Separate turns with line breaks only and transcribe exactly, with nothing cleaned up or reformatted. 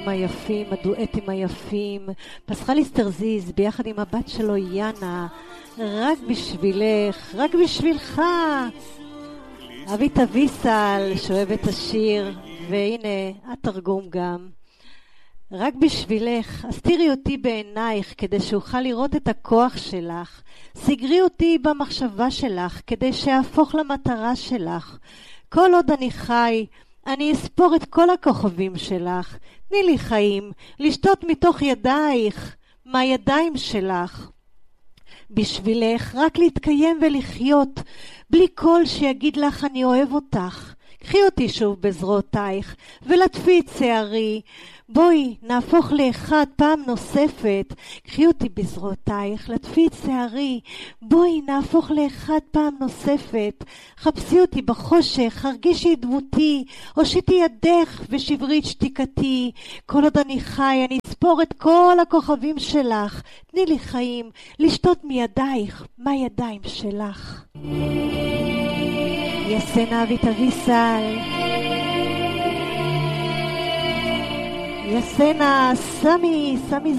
היפים, הדואטים היפים, פסחלי סטרזיז ביחד עם הבת שלו יאנה, רק בשבילך, רק בשבילך. אבית אביסל שאוהב את השיר, והנה התרגום גם. רק בשבילך, הסתירי אותי בעינייך כדי שאוכל לראות את הכוח שלך. סגרי אותי במחשבה שלך כדי שאהפוך למטרה שלך. כל עוד אני חי, אני אספור את כל הכוכבים שלך. תני לי חיים, לשתות מתוך ידייך, מהידיים שלך. בשבילך רק להתקיים ולחיות, בלי קול שיגיד לך אני אוהב אותך. קחי אותי שוב בזרועותייך, ולטפי את שערי. בואי, נהפוך לאחד פעם נוספת. קחי אותי בזרועותייך, לטפי את שערי. בואי, נהפוך לאחד פעם נוספת. חפשי אותי בחושך, הרגישי את דמותי. הושיטי ידך ושברי את שתיקתי. כל עוד אני חי, אני אספור את כל הכוכבים שלך. תני לי חיים, לשתות מידייך, מהידיים שלך. יסנה אבית אביסל, יסנה סמי, סמי